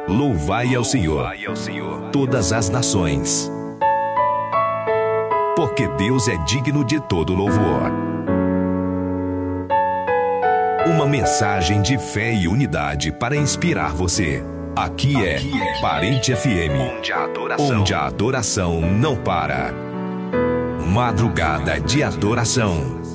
Louvai ao Senhor, todas as nações, porque Deus é digno de todo louvor. Uma mensagem de fé e unidade para inspirar você. Aqui é Parente FM, onde a adoração não para. Madrugada de adoração.